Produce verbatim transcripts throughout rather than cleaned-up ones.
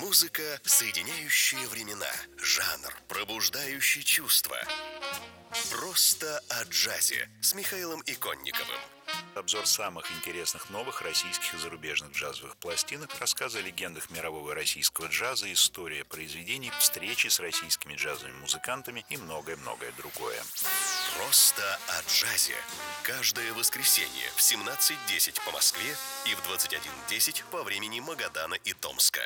Музыка, соединяющая времена. Жанр, пробуждающий чувства. Просто о джазе с Михаилом Иконниковым. Обзор самых интересных новых российских и зарубежных джазовых пластинок, рассказы о легендах мирового и российского джаза, история произведений, встречи с российскими джазовыми музыкантами и многое-многое другое. Просто о джазе. Каждое воскресенье в семнадцать десять по Москве и в двадцать один десять по времени Магадана и Томска.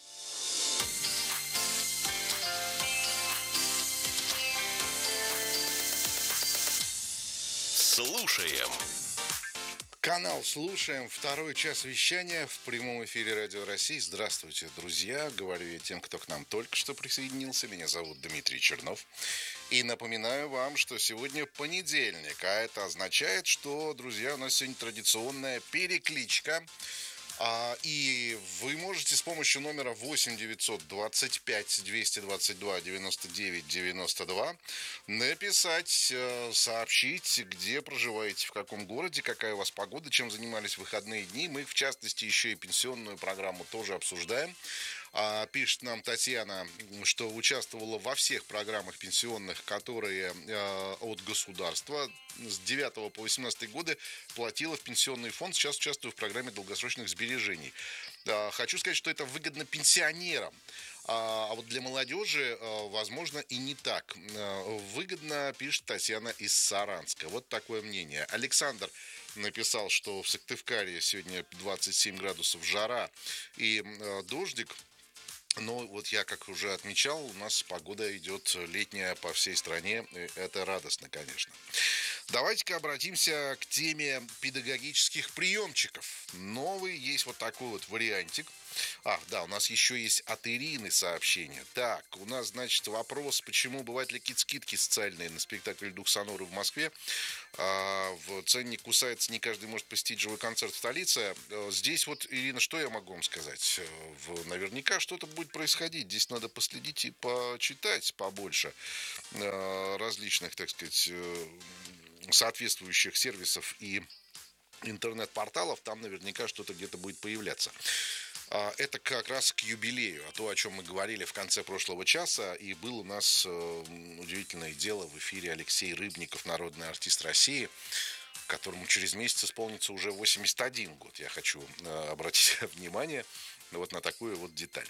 Слушаем. Канал «Слушаем». Второй час вещания в прямом эфире Радио России. Здравствуйте, друзья. Говорю я тем, кто к нам только что присоединился. Меня зовут Дмитрий Чернов. И напоминаю вам, что сегодня понедельник. А это означает, что, друзья, у нас сегодня традиционная перекличка. А, и вы можете с помощью номера восемь девятьсот двадцать пять двести двадцать два девяносто девять девяносто два написать, э, сообщить, где проживаете, в каком городе, какая у вас погода, чем занимались в выходные дни. Мы, в частности, еще и пенсионную программу тоже обсуждаем. А, пишет нам Татьяна, что участвовала во всех программах пенсионных, которые э, от государства. С девятого по восемнадцатый годы платила в пенсионный фонд. Сейчас участвую в программе долгосрочных сбережений. А, хочу сказать, что это выгодно пенсионерам. А, а вот для молодежи, а, возможно, и не так. А, выгодно, пишет Татьяна из Саранска. Вот такое мнение. Александр написал, что в Сыктывкаре сегодня двадцать семь градусов жара и а, дождик. Но вот я, как уже отмечал, у нас погода идет летняя по всей стране. Это радостно, конечно. Давайте-ка обратимся к теме педагогических приемчиков. Новый есть вот такой вот вариантик. А, да, у нас еще есть от Ирины сообщение. Так, у нас, значит, вопрос, почему бывают ли какие-то скидки социальные на спектакль «Дух Соноры» в Москве. А, в ценник кусается, не каждый может посетить живой концерт в столице. Здесь вот, Ирина, что я могу вам сказать? В, наверняка что-то будет происходить. Здесь надо последить и почитать побольше различных, так сказать, соответствующих сервисов и интернет-порталов. Там наверняка что-то где-то будет появляться. Это как раз к юбилею, а то, о чем мы говорили в конце прошлого часа, и был у нас удивительное дело в эфире Алексей Рыбников, народный артист России, которому через месяц исполнится уже восемьдесят один год. Я хочу обратить внимание вот на такую вот деталь.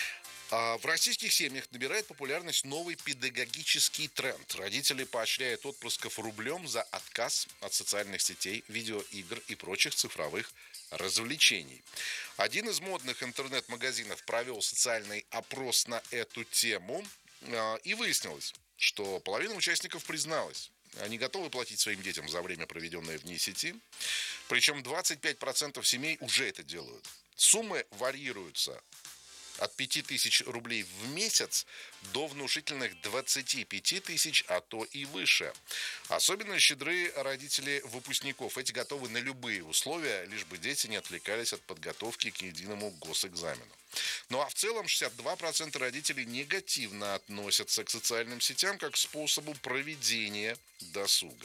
В российских семьях набирает популярность новый педагогический тренд. Родители поощряют отпрысков рублем за отказ от социальных сетей, видеоигр и прочих цифровых развлечений. Один из модных интернет-магазинов провел социальный опрос на эту тему, и выяснилось, что половина участников призналась, они готовы платить своим детям за время, проведенное вне сети. Причем двадцать пять процентов семей уже это делают. Суммы варьируются от пяти тысяч рублей в месяц до внушительных двадцати пяти тысяч, а то и выше. Особенно щедры родители выпускников. Эти готовы на любые условия, лишь бы дети не отвлекались от подготовки к единому госэкзамену. Ну а в целом шестьдесят два процента родителей негативно относятся к социальным сетям как к способу проведения досуга.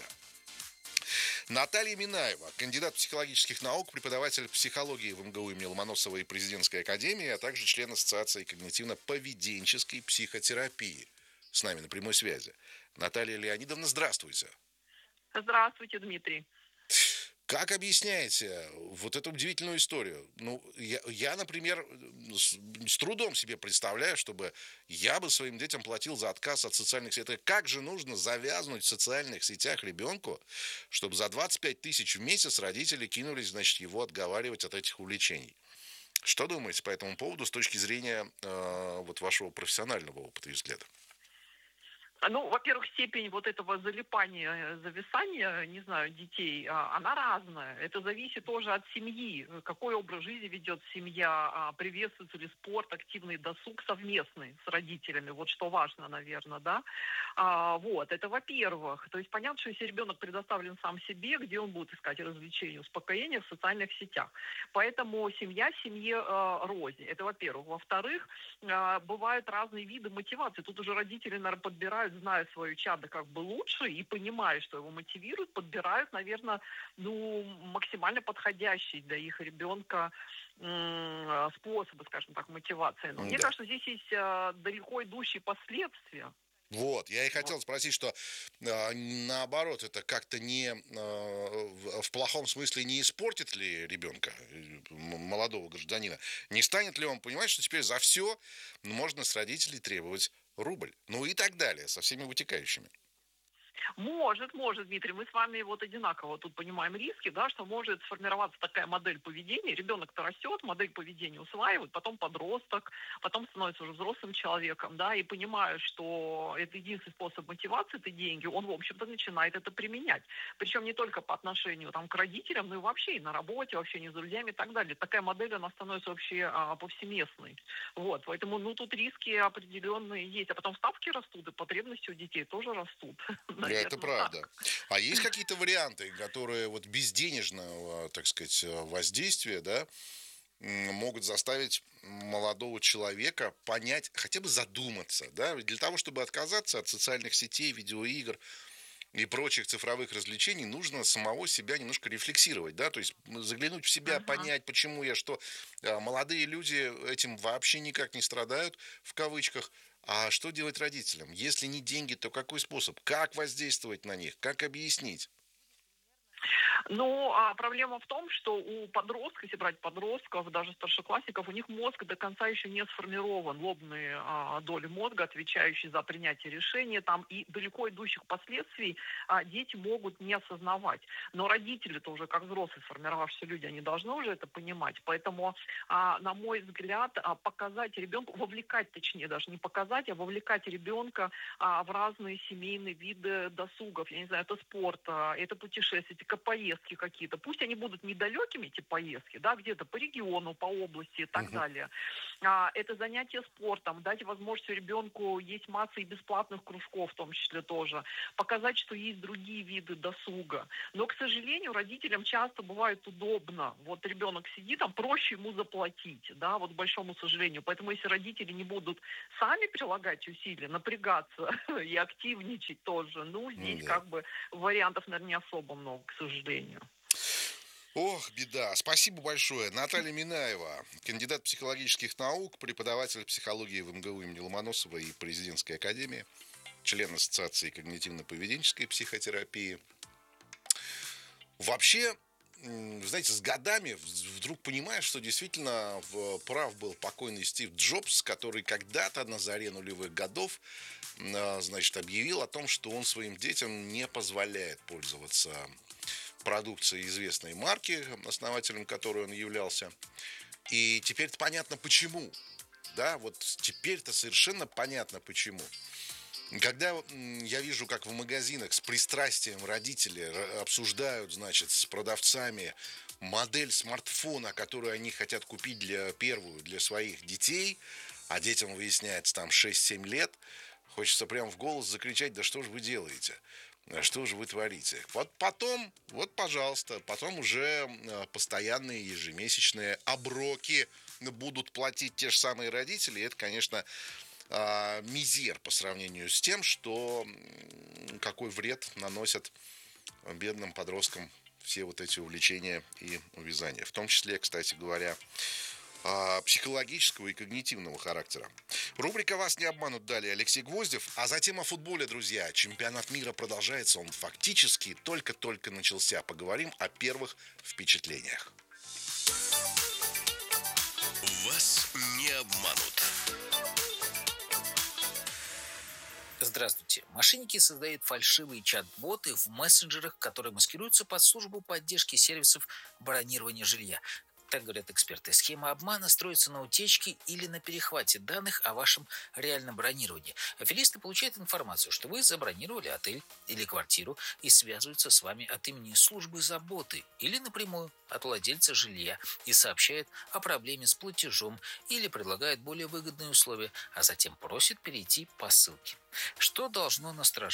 Наталья Минаева, кандидат психологических наук, преподаватель психологии в эм гэ у имени Ломоносова и Президентской академии, а также член Ассоциации когнитивно-поведенческой психотерапии. С нами на прямой связи. Наталья Леонидовна, здравствуйте. Здравствуйте, Дмитрий. Как объясняете вот эту удивительную историю? Ну, я, я, например, с, с трудом себе представляю, чтобы я бы своим детям платил за отказ от социальных сетей. Как же нужно завязнуть в социальных сетях ребенку, чтобы за двадцать пять тысяч в месяц родители кинулись, значит, его отговаривать от этих увлечений? Что думаете по этому поводу с точки зрения э, вот вашего профессионального опыта и взгляда? Ну, во-первых, степень вот этого залипания, зависания, не знаю, детей, она разная. Это зависит тоже от семьи. Какой образ жизни ведет семья, приветствуется ли спорт, активный досуг совместный с родителями. Вот что важно, наверное, да. А, вот, это во-первых. То есть понятно, что если ребенок предоставлен сам себе, где он будет искать развлечения, успокоение в социальных сетях. Поэтому семья семье э, рознь. Это во-первых. Во-вторых, э, бывают разные виды мотивации. Тут уже родители, наверное, подбирают, зная свое чадо как бы лучше и понимая, что его мотивируют, подбирают, наверное, ну, максимально подходящий для их ребенка м, способы, скажем так, мотивации. Но мне Да. кажется, здесь есть а, далеко идущие последствия. Вот, я и Вот. хотел спросить, что а, наоборот, это как-то не а, в, в плохом смысле не испортит ли ребенка, э, м- молодого гражданина? Не станет ли он понимать, что теперь за все можно с родителей требовать рубль? Ну и так далее, со всеми вытекающими. Может, может, Дмитрий, мы с вами вот одинаково тут понимаем риски, да, что может сформироваться такая модель поведения. Ребенок-то растет, модель поведения усваивает, потом подросток, потом становится уже взрослым человеком, да, и понимая, что это единственный способ мотивации, это деньги, он, в общем-то, начинает это применять. Причем не только по отношению там, к родителям, но и вообще и на работе, вообще не с друзьями и так далее. Такая модель, она становится вообще а, повсеместной. Вот, поэтому, ну, тут риски определенные есть. А потом ставки растут, и потребности у детей тоже растут. Это Наверное, правда. так. А есть какие-то варианты, которые вот без денежного, так сказать, воздействия, да, м, могут заставить молодого человека понять, хотя бы задуматься, да, ведь для того, чтобы отказаться от социальных сетей, видеоигр и прочих цифровых развлечений, нужно самого себя немножко рефлексировать, да, то есть заглянуть в себя, Мгм. понять, почему я что. А, Молодые люди этим вообще никак не страдают, в кавычках. А что делать родителям? Если не деньги, то какой способ? Как воздействовать на них? Как объяснить? Ну, а проблема в том, что у подростков, если брать подростков, даже старшеклассников, у них мозг до конца еще не сформирован. Лобные а, доли мозга, отвечающие за принятие решений, там и далеко идущих последствий а, дети могут не осознавать. Но родители-то уже как взрослые сформировавшиеся люди, они должны уже это понимать. Поэтому, а, на мой взгляд, а, показать ребенку, вовлекать, точнее, даже не показать, а вовлекать ребенка а, в разные семейные виды досугов. Я не знаю, это спорт, а, это путешествия, это поездки какие-то. Пусть они будут недалекими, эти поездки, да, где-то по региону, по области и так Мгм. далее. А, это занятие спортом, дать возможность ребенку есть масса и бесплатных кружков в том числе тоже. Показать, что есть другие виды досуга. Но, к сожалению, родителям часто бывает удобно. Вот ребенок сидит, там проще ему заплатить, да, вот к большому сожалению. Поэтому если родители не будут сами прилагать усилия, напрягаться и активничать тоже, ну, здесь Да. как бы вариантов, наверное, не особо много, к сожалению. Ох, беда. Спасибо большое. Наталья Минаева, кандидат психологических наук, преподаватель психологии в МГУ имени Ломоносова и президентской академии, член Ассоциации когнитивно-поведенческой психотерапии. Вообще, м, знаете, с годами в- вдруг понимаешь, что действительно в- прав был покойный Стив Джобс, который когда-то на заре нулевых годов, м, а, значит, объявил о том, что он своим детям не позволяет пользоваться продукцией известной марки, основателем которой он являлся. И теперь понятно почему. Да, вот теперь-то совершенно понятно почему. Когда м, я вижу, как в магазинах с пристрастием родители р- обсуждают, значит, с продавцами модель смартфона, которую они хотят купить для первую, для своих детей, а детям выясняется там шесть-семь лет, хочется прям в голос закричать: да что же вы делаете? А что же вы творите? Вот потом, вот, пожалуйста, потом уже э, постоянные ежемесячные оброки будут платить те же самые родители. И это, конечно, а, мизер по сравнению с тем, что м, какой вред наносят бедным подросткам все вот эти увлечения и увязания. В том числе, кстати говоря, а, психологического и когнитивного характера. Рубрика «Вас не обманут» далее Алексей Гвоздев, а затем о футболе, друзья. Чемпионат мира продолжается, он фактически только-только начался. Поговорим о первых впечатлениях. Вас не обманут. Здравствуйте. Мошенники создают фальшивые чат-боты в мессенджерах, которые маскируются под службу поддержки сервисов бронирования жилья. Так говорят эксперты. Схема обмана строится на утечке или на перехвате данных о вашем реальном бронировании. Аферисты получают информацию, что вы забронировали отель или квартиру и связываются с вами от имени службы заботы или напрямую от владельца жилья и сообщают о проблеме с платежом или предлагают более выгодные условия, а затем просят перейти по ссылке. Что должно насторожить?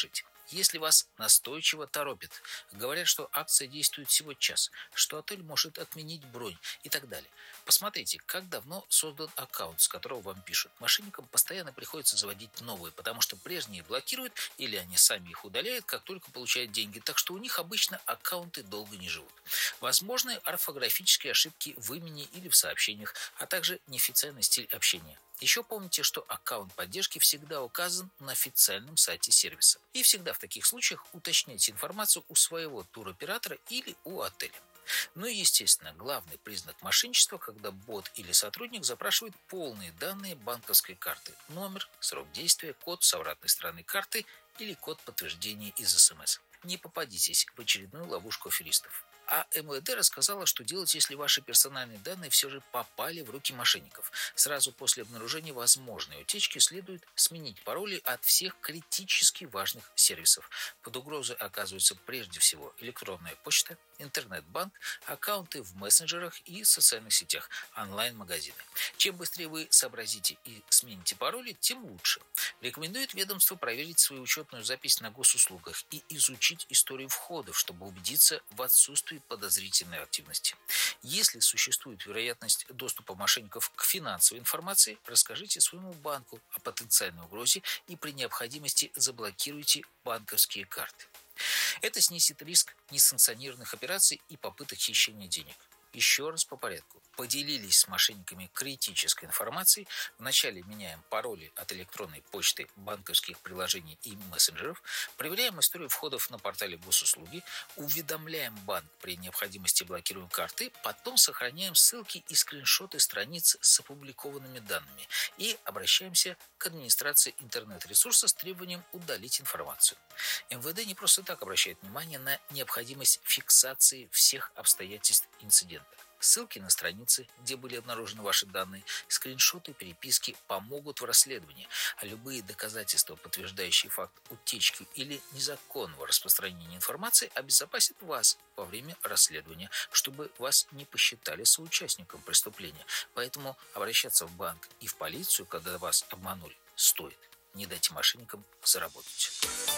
если вас настойчиво торопят. Говорят, что акция действует всего час, что отель может отменить бронь и так далее. Посмотрите, как давно создан аккаунт, с которого вам пишут. Мошенникам постоянно приходится заводить новые, потому что прежние блокируют или они сами их удаляют, как только получают деньги. Так что у них обычно аккаунты долго не живут. Возможны орфографические ошибки в имени или в сообщениях, а также неофициальный стиль общения. Еще помните, что аккаунт поддержки всегда указан на официальном сайте сервиса. И всегда в таких случаях уточняйте информацию у своего туроператора или у отеля. Ну и, естественно, главный признак мошенничества, когда бот или сотрудник запрашивает полные данные банковской карты. Номер, срок действия, код с обратной стороны карты или код подтверждения из эс эм эс. Не попадитесь в очередную ловушку аферистов. А эм вэ дэ рассказала, что делать, если ваши персональные данные все же попали в руки мошенников. Сразу после обнаружения возможной утечки следует сменить пароли от всех критически важных сервисов. Под угрозой оказываются прежде всего электронная почта, интернет-банк, аккаунты в мессенджерах и социальных сетях, онлайн-магазины. Чем быстрее вы сообразите и смените пароли, тем лучше. Рекомендует ведомство проверить свою учетную запись на госуслугах и изучить историю входов, чтобы убедиться в отсутствии подозрительной активности. Если существует вероятность доступа мошенников к финансовой информации, расскажите своему банку о потенциальной угрозе и при необходимости заблокируйте банковские карты. Это снизит риск несанкционированных операций и попыток хищения денег. Еще раз по порядку. Поделились с мошенниками критической информацией. Вначале меняем пароли от электронной почты, банковских приложений и мессенджеров. Проверяем историю входов на портале госуслуги. Уведомляем банк при необходимости, блокируем карты. Потом сохраняем ссылки и скриншоты страниц с опубликованными данными. И обращаемся к администрации интернет-ресурса с требованием удалить информацию. эм вэ дэ не просто так обращает внимание на необходимость фиксации всех обстоятельств инцидента. Ссылки на страницы, где были обнаружены ваши данные, скриншоты, переписки помогут в расследовании, а любые доказательства, подтверждающие факт утечки или незаконного распространения информации, обезопасят вас во время расследования, чтобы вас не посчитали соучастником преступления. Поэтому обращаться в банк и в полицию, когда вас обманули, стоит. Не дайте мошенникам заработать.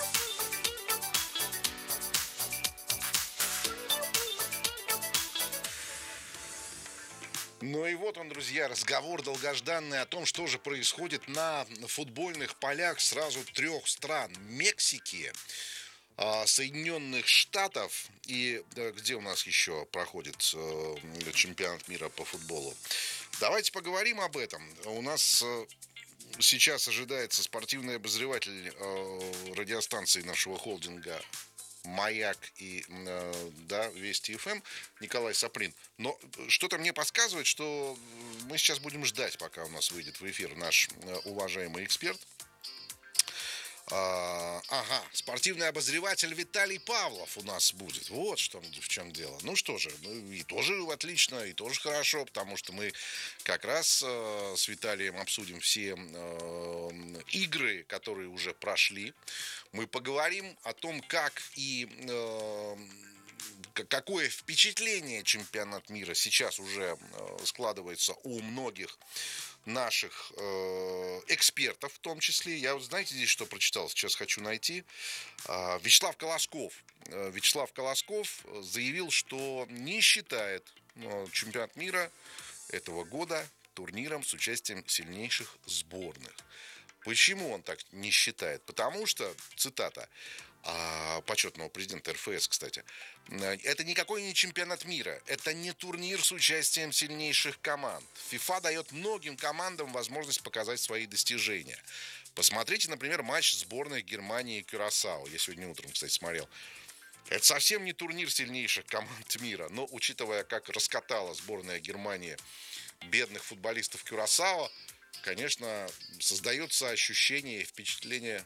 Ну и вот он, друзья, разговор долгожданный о том, что же происходит на футбольных полях сразу трех стран. Мексики, Соединенных Штатов и где у нас еще проходит чемпионат мира по футболу. Давайте поговорим об этом. У нас сейчас ожидается спортивный обозреватель радиостанции нашего холдинга «Маяк» и, да, Вести эф эм Николай Саплин. Но что-то мне подсказывает, что мы сейчас будем ждать, пока у нас выйдет в эфир наш уважаемый эксперт. А, ага, спортивный обозреватель Виталий Павлов у нас будет. Вот что, в чем дело. Ну что же, ну, и тоже отлично, и тоже хорошо, потому что мы как раз э, с Виталием обсудим все э, игры, которые уже прошли. Мы поговорим о том, как и э, какое впечатление чемпионат мира сейчас уже э, складывается у многих наших э, экспертов в том числе. Я вот, знаете, здесь что прочитал, сейчас хочу найти. Э, Вячеслав Колосков. Э, Вячеслав Колосков заявил, что не считает э, чемпионат мира этого года турниром с участием сильнейших сборных. Почему он так не считает? Потому что, цитата, а, почетного президента эр эф эс, кстати, это никакой не чемпионат мира, это не турнир с участием сильнейших команд. ФИФА дает многим командам возможность показать свои достижения. Посмотрите, например, матч сборной Германии и Кюрасао. Я сегодня утром, кстати, смотрел. Это совсем не турнир сильнейших команд мира, но учитывая, как раскатала сборная Германии бедных футболистов Кюрасао, конечно, создается ощущение и впечатление...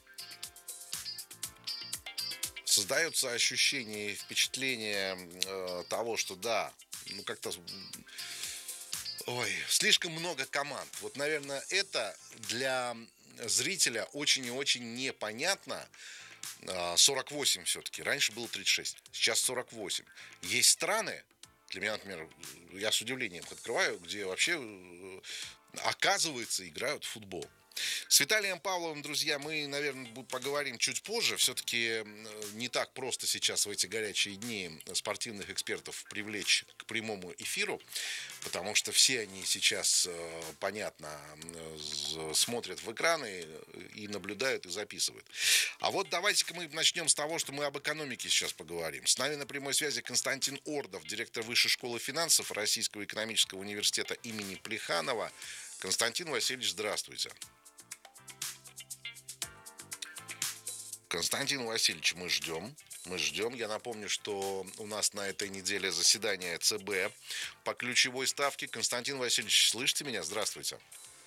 Создается ощущение и впечатление э, того, что да, ну как-то... Ой, слишком много команд. Вот, наверное, это для зрителя очень и очень непонятно. сорок восемь все-таки. Раньше было тридцать шесть. Сейчас сорок восемь. Есть страны, для меня, например, я с удивлением их открываю, где вообще, оказывается, играют в футбол. С Виталием Павловым, друзья, мы, наверное, поговорим чуть позже. Все-таки не так просто сейчас в эти горячие дни спортивных экспертов привлечь к прямому эфиру, потому что все они сейчас, понятно, смотрят в экраны и наблюдают, и записывают. А вот давайте-ка мы начнем с того, что мы об экономике сейчас поговорим. С нами на прямой связи Константин Ордов, директор Высшей школы финансов Российского экономического университета имени Плеханова. Константин Васильевич, здравствуйте. Константин Васильевич, мы ждем. Мы ждем. Я напомню, что у нас на этой неделе заседание ЦБ по ключевой ставке. Константин Васильевич, слышите меня? Здравствуйте.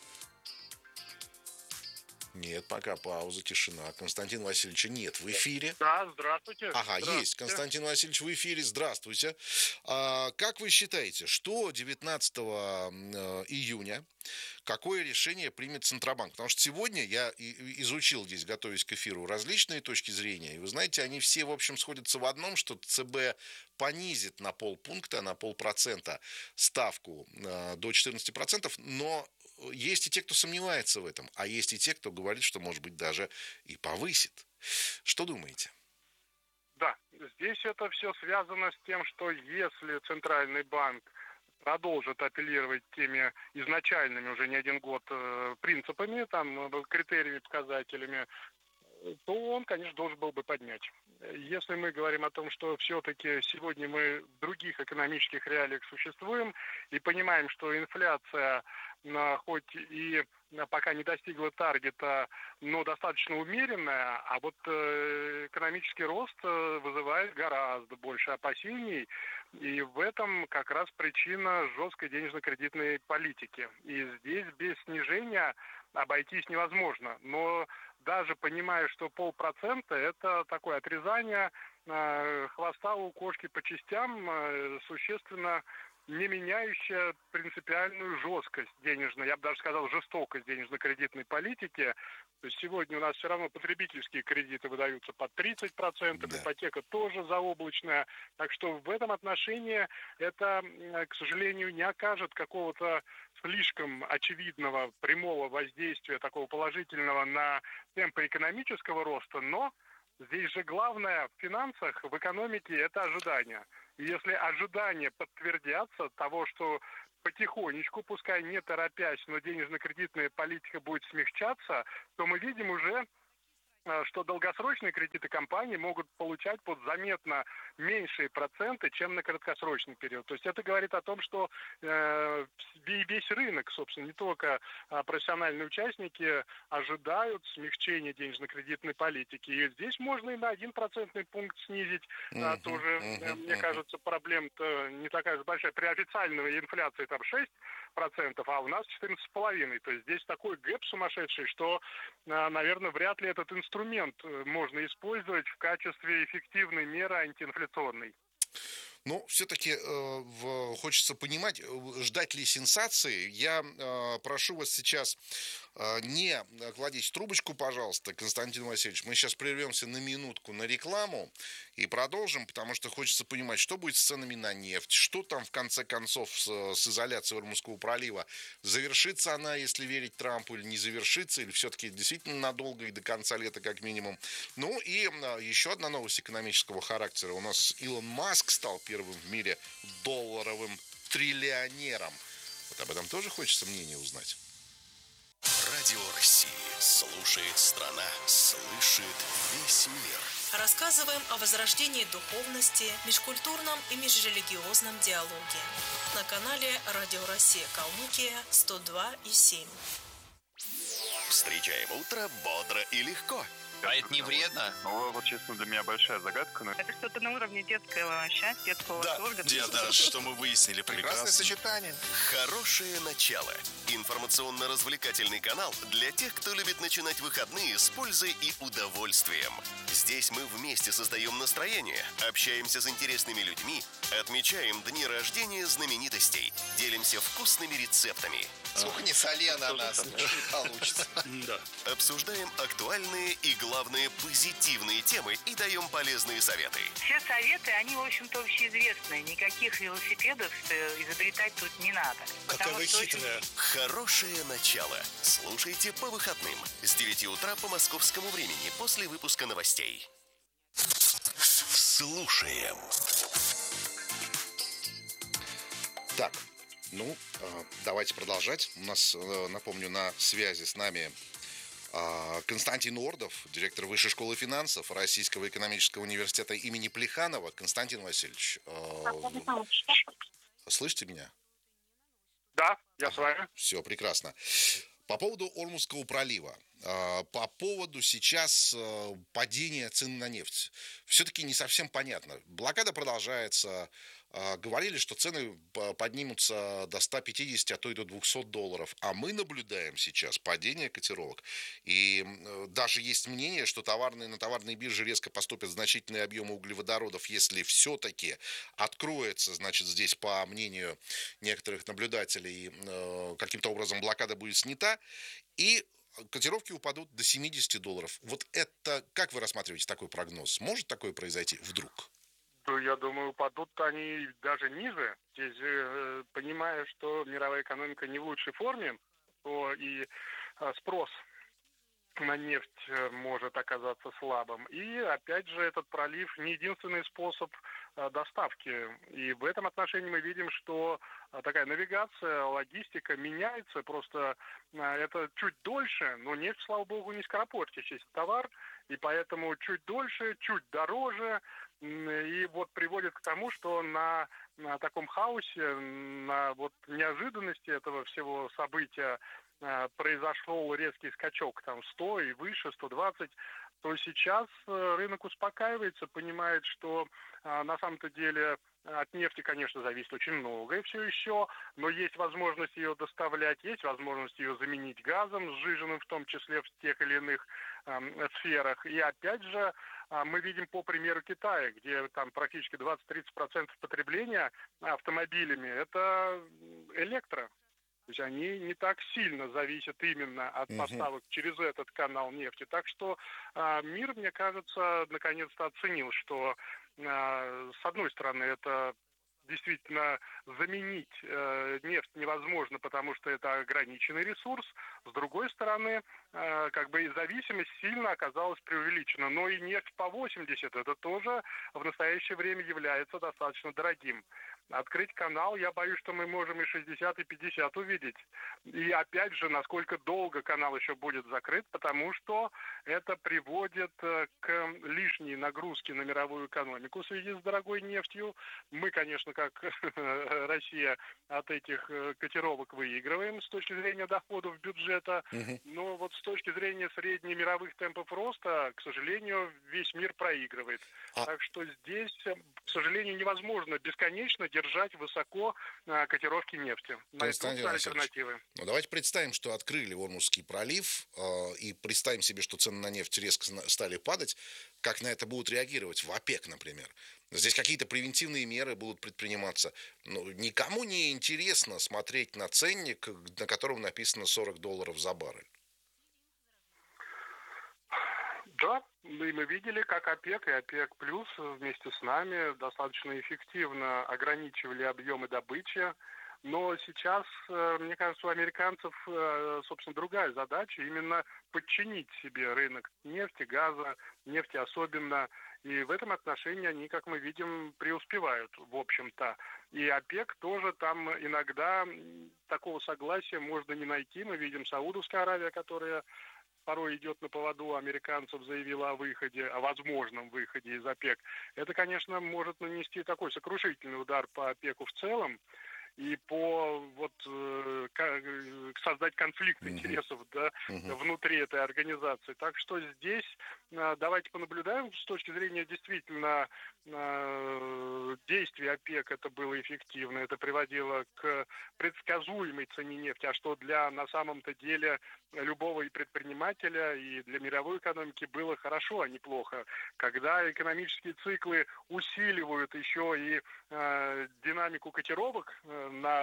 Нет, пока пауза, тишина. Константин Васильевича нет в эфире. Да, здравствуйте. Ага, здравствуйте. Есть. Константин Васильевич в эфире. Здравствуйте. А, как вы считаете, что девятнадцатого июня, какое решение примет Центробанк? Потому что сегодня я изучил здесь, готовясь к эфиру, различные точки зрения. И вы знаете, они все, в общем, сходятся в одном, что ЦБ понизит на полпункта, на полпроцента ставку до четырнадцати процентов, но есть и те, кто сомневается в этом, а есть и те, кто говорит, что, может быть, даже и повысит. Что думаете? Да, здесь это все связано с тем, что если Центральный банк продолжит апеллировать теми изначальными уже не один год принципами, там, критериями, показателями, то он, конечно, должен был бы поднять. Если мы говорим о том, что все-таки сегодня мы в других экономических реалиях существуем и понимаем, что инфляция хоть и пока не достигла таргета, но достаточно умеренная, а вот экономический рост вызывает гораздо больше опасений, и в этом как раз причина жесткой денежно-кредитной политики. И здесь без снижения обойтись невозможно, но даже понимая, что полпроцента – это такое отрезание э, хвоста у кошки по частям, э, существенно не меняющая принципиальную жесткость денежной, я бы даже сказал, жестокость денежно-кредитной политики. То есть сегодня у нас все равно потребительские кредиты выдаются под тридцать процентов, да. Ипотека тоже заоблачная. Так что в этом отношении это, к сожалению, не окажет какого-то слишком очевидного прямого воздействия, такого положительного на темпы экономического роста, но здесь же главное в финансах, в экономике – это ожидания. И если ожидания подтвердятся того, что потихонечку, пускай не торопясь, но денежно-кредитная политика будет смягчаться, то мы видим уже, что долгосрочные кредиты компаний могут получать под заметно меньшие проценты, чем на краткосрочный период. То есть это говорит о том, что э, весь рынок, собственно, не только а, профессиональные участники ожидают смягчения денежно-кредитной политики. И здесь можно и на один процентный пункт снизить. Uh-huh, а, тоже, uh-huh, мне uh-huh. кажется, проблема-то не такая же большая. При официальной инфляции там шесть процентов, а у нас четырнадцать целых пять десятых. То есть здесь такой гэп сумасшедший, что, наверное, вряд ли этот инструмент можно использовать в качестве эффективной меры антиинфляционной. Но все-таки э, в, хочется понимать, ждать ли сенсации. Я э, прошу вас сейчас э, не кладите трубочку, пожалуйста, Константин Васильевич. Мы сейчас прервемся на минутку на рекламу и продолжим, потому что хочется понимать, что будет с ценами на нефть, что там в конце концов с, с изоляцией Ормузского пролива. Завершится она, если верить Трампу, или не завершится, или все-таки действительно надолго и до конца лета как минимум. Ну и э, еще одна новость экономического характера. У нас Илон Маск стал первым в мире долларовым триллионером. Вот об этом тоже хочется мнение узнать. Радио России. Слушает страна. Слышит весь мир. Рассказываем о возрождении духовности, межкультурном и межрелигиозном диалоге. На канале Радио Россия Калмыкия сто два и семь. Встречаем утро бодро и легко. А это не вредно? Ну, вот, честно, для меня большая загадка. Но... Это что-то на уровне детского счастья, детского да, восторга. Да, что мы выяснили. Прекрасное сочетание. Хорошее начало. Информационно-развлекательный канал для тех, кто любит начинать выходные с пользой и удовольствием. Здесь мы вместе создаем настроение, общаемся с интересными людьми, отмечаем дни рождения знаменитостей, делимся вкусными рецептами. Сколько не соли на нас, ничего не получится. Обсуждаем актуальные и главные главное, позитивные темы и даем полезные советы. Все советы, они, в общем-то, общеизвестные. Никаких велосипедов э, изобретать тут не надо. Какая вы Потому что хитрая. очень- Хорошее начало. Слушайте по выходным с девяти утра по московскому времени после выпуска новостей. Слушаем. Так, ну, э, давайте продолжать. У нас, э, напомню, на связи с нами э, Константин Ордов, директор Высшей школы финансов Российского экономического университета имени Плеханова. Константин Васильевич, э, слышите меня? Да, я с вами. Все, прекрасно. По поводу Ормузского пролива, э, по поводу сейчас э, падения цен на нефть. Все-таки не совсем понятно. Блокада продолжается. Э, говорили, что цены по- поднимутся до ста пятидесяти, а то и до двухсот долларов. А мы наблюдаем сейчас падение котировок. И э, даже есть мнение, что товарные, на товарные биржи резко поступят значительные объемы углеводородов, если все-таки откроется, значит, здесь, по мнению некоторых наблюдателей, э, каким-то образом блокада будет снята, и котировки упадут до семидесяти долларов. Вот это, как вы рассматриваете такой прогноз? Может такое произойти вдруг? Ну, я думаю, упадут они даже ниже. Здесь же, э, понимая, что мировая экономика не в лучшей форме, то и э, спрос на нефть э, может оказаться слабым. И, опять же, этот пролив не единственный способ э, доставки. И в этом отношении мы видим, что э, такая навигация, логистика меняется. Просто э, это чуть дольше, но нефть, слава богу, не скоропортящийся товар. И поэтому чуть дольше, чуть дороже. М, И вот приводит к тому, что на, на таком хаосе, на вот неожиданности этого всего события э, произошел резкий скачок, там сто и выше, сто двадцать, то сейчас э, рынок успокаивается, понимает, что э, на самом-то деле от нефти, конечно, зависит очень многое все еще, но есть возможность ее доставлять, есть возможность ее заменить газом, сжиженным в том числе в тех или иных э, сферах. И опять же, э, мы видим по примеру Китая, где там практически двадцать-тридцать процентов потребления автомобилями – это электро. То есть они не так сильно зависят именно от Мгм. поставок через этот канал нефти. Так что а, мир, мне кажется, наконец-то оценил, что а, с одной стороны это действительно заменить э, нефть невозможно, потому что это ограниченный ресурс. С другой стороны, э, как бы и зависимость сильно оказалась преувеличена. Но и нефть по восемьдесят это тоже в настоящее время является достаточно дорогим. Открыть канал, я боюсь, что мы можем и шестьдесят, и пятьдесят увидеть. И опять же, насколько долго канал еще будет закрыт, потому что это приводит э, к лишней нагрузке на мировую экономику в связи с дорогой нефтью. Мы, конечно, как Россия от этих э, котировок выигрываем с точки зрения доходов бюджета, Мгм. но вот с точки зрения среднемировых темпов роста, к сожалению, весь мир проигрывает. А- Так что здесь, э, к сожалению, невозможно бесконечно держать высоко э, котировки нефти. Найдутся Константин Васильевич, альтернативы. ну, давайте представим, что открыли Ормузский пролив, э, и представим себе, что цены на нефть резко сна- стали падать. Как на это будут реагировать в ОПЕК, например? Здесь какие-то превентивные меры будут предприниматься. Ну, никому не интересно смотреть на ценник, на котором написано сорок долларов за баррель. Да, ну и мы видели, как ОПЕК и ОПЕК плюс вместе с нами достаточно эффективно ограничивали объемы добычи. Но сейчас, э, мне кажется, у американцев, э, собственно, другая задача, именно подчинить себе рынок нефти, газа, нефти особенно. И в этом отношении они, как мы видим, преуспевают, в общем-то. И ОПЕК тоже там иногда м, такого согласия можно не найти. Мы видим Саудовская Аравия, которая порой идет на поводу американцев, заявила о выходе, о возможном выходе из ОПЕК. Это, конечно, может нанести такой сокрушительный удар по ОПЕКу в целом и по вот э, ка- э, создать конфликт Мгм. интересов, да, Мгм. внутри этой организации. Так что здесь э, давайте понаблюдаем с точки зрения действительно э, действий ОПЕК это было эффективно, это приводило к предсказуемой цене нефти, а что для на самом-то деле любого и предпринимателя, и для мировой экономики было хорошо, а не плохо. Когда экономические циклы усиливают еще и э, динамику котировок э, на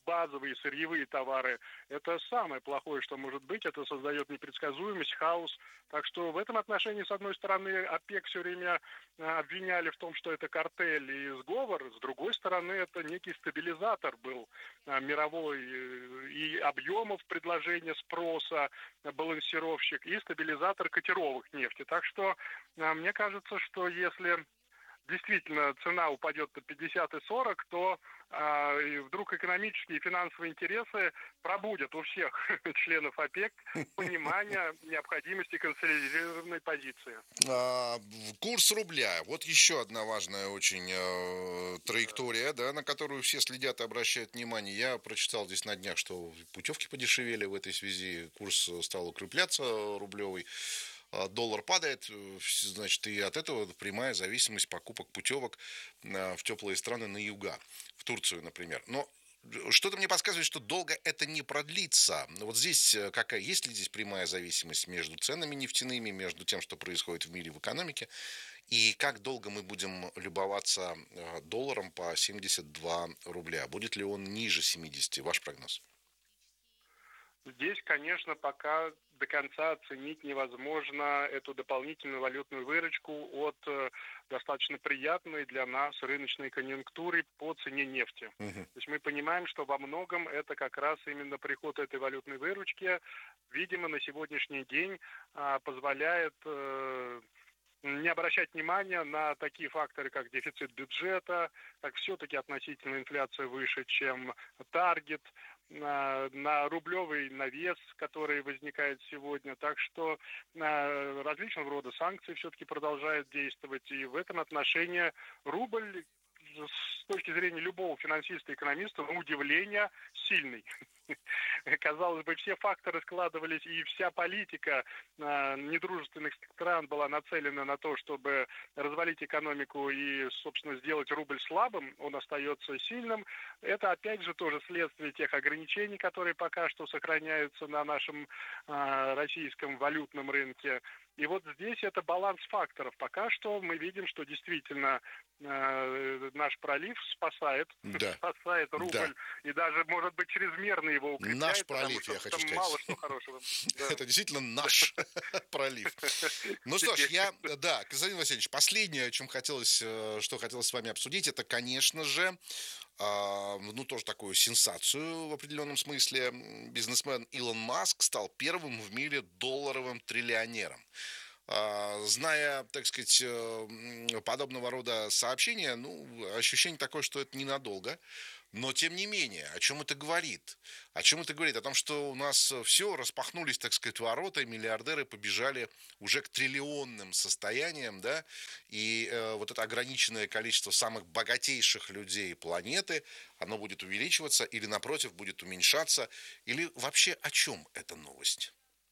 базовые сырьевые товары. Это самое плохое, что может быть. Это создает непредсказуемость, хаос. Так что в этом отношении, с одной стороны, ОПЕК все время обвиняли в том, что это картель и сговор. С другой стороны, это некий стабилизатор был мировой и объемов предложения, спроса, балансировщик, и стабилизатор котировок нефти. Так что мне кажется, что если действительно цена упадет до пятьдесят и сорок, то а, и вдруг экономические и финансовые интересы пробудят у всех членов ОПЕК понимание необходимости консолидированной позиции. А, курс рубля. Вот еще одна важная очень э, траектория, да, на которую все следят и обращают внимание. Я прочитал здесь на днях, что путевки подешевели в этой связи, курс стал укрепляться рублевый. Доллар падает, значит, и от этого прямая зависимость покупок путевок в теплые страны на юга, в Турцию, например. Но что-то мне подсказывает, что долго это не продлится. Вот здесь какая, есть ли здесь прямая зависимость между ценами нефтяными, между тем, что происходит в мире, в экономике, и как долго мы будем любоваться долларом по семьдесят два рубля? Будет ли он ниже семидесяти? Ваш прогноз? Здесь, конечно, пока до конца оценить невозможно эту дополнительную валютную выручку от э, достаточно приятной для нас рыночной конъюнктуры по цене нефти. Uh-huh. То есть мы понимаем, что во многом это как раз именно приход этой валютной выручки, видимо, на сегодняшний день э, позволяет э, не обращать внимания на такие факторы, как дефицит бюджета, как все-таки относительно инфляция выше, чем таргет, на, на рублевый навес, который возникает сегодня. Так что а, различного рода санкции все-таки продолжают действовать. И в этом отношении рубль с точки зрения любого финансиста и экономиста, на удивление, сильный. Казалось бы, все факторы складывались, и вся политика э, недружественных стран была нацелена на то, чтобы развалить экономику и, собственно, сделать рубль слабым, он остается сильным. Это, опять же, тоже следствие тех ограничений, которые пока что сохраняются на нашем э, российском валютном рынке. И вот здесь это баланс факторов. Пока что мы видим, что действительно э, наш пролив спасает, да. спасает рубль, да. И даже, может быть, чрезмерно его укрепляет. Наш пролив, я хочу сказать. Мало что хорошего. Это действительно наш пролив. Ну что ж, я, да, Константин Васильевич, последнее, о чем хотелось, что хотелось с вами обсудить, это, конечно же, ну, тоже такую сенсацию в определенном смысле. Бизнесмен Илон Маск стал первым в мире долларовым триллионером. Зная, так сказать, подобного рода сообщения, ну, ощущение такое, что это ненадолго. Но, тем не менее, о чем это говорит? О чем это говорит? О том, что у нас все, распахнулись, так сказать, ворота, и миллиардеры побежали уже к триллионным состояниям, да, и э, вот это ограниченное количество самых богатейших людей планеты, оно будет увеличиваться или, напротив, будет уменьшаться, или вообще о чем эта новость?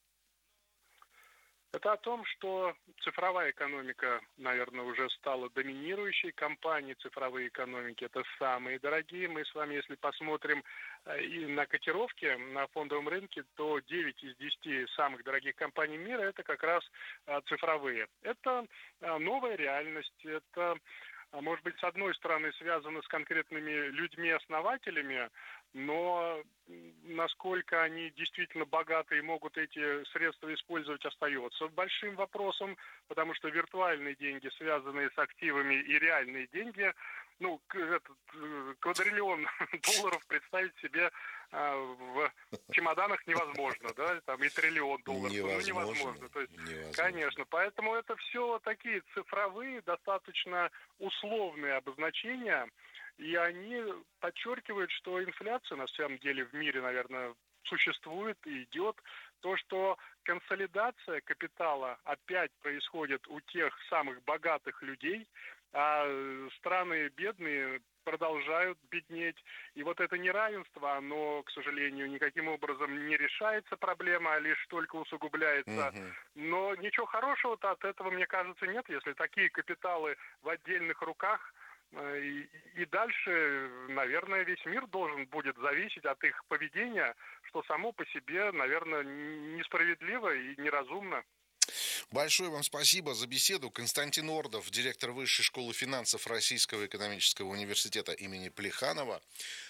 Это о том, что цифровая экономика, наверное, уже стала доминирующей. Компании цифровые экономики – это самые дорогие. Мы с вами, если посмотрим и на котировки на фондовом рынке, то девять из десяти самых дорогих компаний мира – это как раз цифровые. Это новая реальность, это, может быть, с одной стороны, связано с конкретными людьми-основателями, но насколько они действительно богаты и могут эти средства использовать, остается большим вопросом, потому что виртуальные деньги, связанные с активами, и реальные деньги, ну, этот квадриллион долларов представить себе а, в чемоданах невозможно, да, там и триллион долларов, невозможно, ну, невозможно. То есть, невозможно. Конечно, поэтому это все такие цифровые, достаточно условные обозначения, и они подчеркивают, что инфляция на самом деле в мире, наверное, существует и идет. То, что консолидация капитала опять происходит у тех самых богатых людей, а страны бедные продолжают беднеть. И вот это неравенство, оно, к сожалению, никаким образом не решается проблема, а лишь только усугубляется. Угу. Но ничего хорошего-то от этого, мне кажется, нет, если такие капиталы в отдельных руках. И, и дальше, наверное, весь мир должен будет зависеть от их поведения, что само по себе, наверное, несправедливо и неразумно. Большое вам спасибо за беседу. Константин Ордов, директор Высшей школы финансов Российского экономического университета имени Плеханова.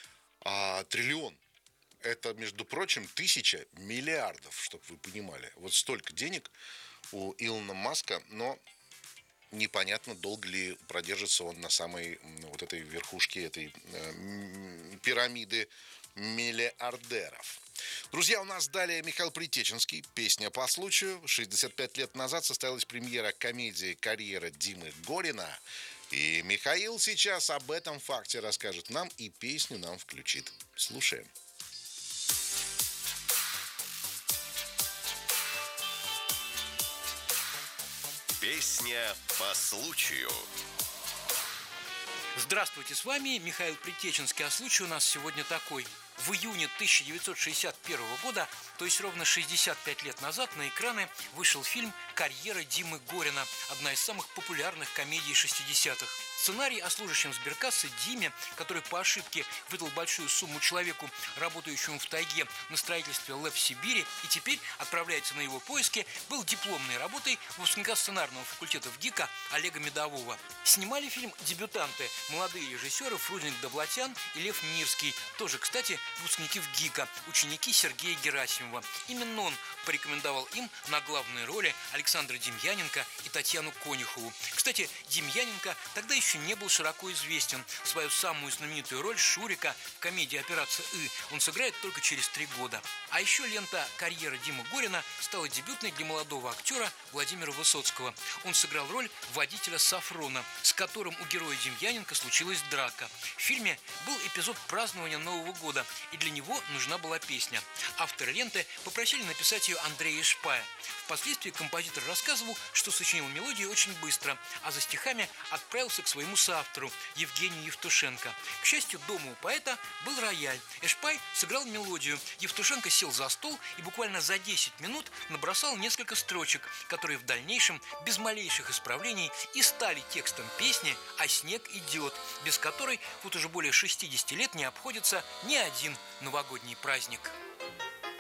А триллион – это, между прочим, тысяча миллиардов, чтобы вы понимали. Вот столько денег у Илона Маска, но непонятно, долго ли продержится он на самой вот этой верхушке этой э, пирамиды миллиардеров. Друзья, у нас далее Михаил Притеченский, песня по случаю. шестьдесят пять лет назад состоялась премьера комедии «Карьера» Димы Горина. И Михаил сейчас об этом факте расскажет нам и песню нам включит. Слушаем. Песня по случаю. Здравствуйте, с вами Михаил Притеченский, а случай у нас сегодня такой. В июне тысяча девятьсот шестьдесят первого года, то есть ровно шестьдесят пять лет назад, на экраны вышел фильм «Карьера» Димы Горина, одна из самых популярных комедий шестидесятых. Сценарий о служащем сберкассы Диме, который по ошибке выдал большую сумму человеку, работающему в тайге на строительстве ЛЭП в Сибири, и теперь отправляется на его поиски, был дипломной работой выпускника сценарного факультета ВГИКа Олега Медового. Снимали фильм дебютанты, молодые режиссеры Фрунзик Довлатян и Лев Мирский, тоже, кстати, выпускники ВГИКа, ученики Сергея Герасимова. Именно он порекомендовал им на главные роли Александра Демьяненко и Татьяну Конюхову. Кстати, Демьяненко тогда еще не был широко известен. Свою самую знаменитую роль Шурика в комедии «Операция И» он сыграет только через три года. А еще лента «Карьера» Димы Горина стала дебютной для молодого актера Владимира Высоцкого. Он сыграл роль водителя Сафрона, с которым у героя Демьяненко случилась драка. В фильме был эпизод празднования Нового года, и для него нужна была песня. Авторы ленты попросили написать ее Андрея Шпая. Впоследствии композитор рассказывал, что сочинил мелодию очень быстро, а за стихами отправился к своему соавтору Евгению Евтушенко. К счастью, дома у поэта был рояль. Эшпай сыграл мелодию. Евтушенко сел за стол и буквально за десять минут набросал несколько строчек, которые в дальнейшем, без малейших исправлений, и стали текстом песни «А снег идет», без которой вот уже более шестидесяти лет не обходится ни один новогодний праздник.